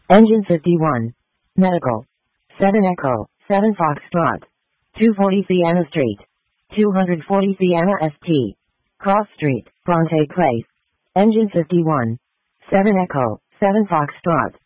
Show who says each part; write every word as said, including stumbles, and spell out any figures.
Speaker 1: Engine fifty-one. Medical. seven Echo, seven Foxtrot. two forty Sienna Street. two forty Sienna S T. Cross Street, Bronte Place. Engine fifty-one. seven Echo, seven Foxtrot.